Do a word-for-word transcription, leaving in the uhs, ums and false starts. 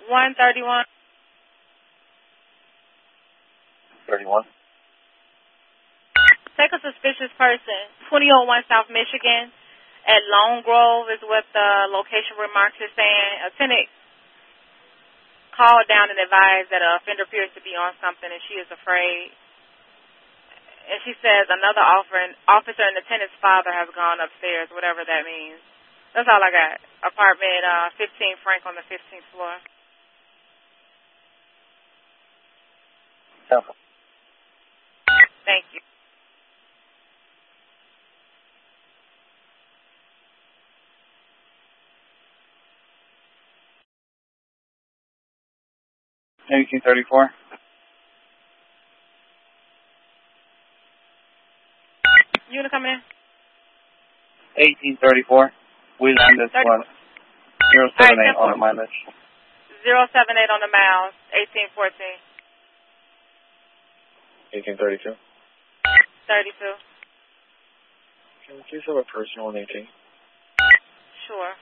one thirty-one. thirty-one. Take a suspicious person. twenty oh one South Michigan at Lone Grove is what the location remarks is saying. A tenant called down and advised that an offender appears to be on something and she is afraid. And she says another officer and the tenant's father has gone upstairs, whatever that means. That's all I got. Apartment uh, fifteen Frank on the fifteenth floor. Temple. Thank you. eighteen thirty-four. Unit coming in? eighteen thirty-four. We landed one. zero seven eight on the mileage. zero seven eight on the miles. eighteen fourteen. eighteen thirty-two. thirty-two. Can we please have a personal on eighteen? Sure.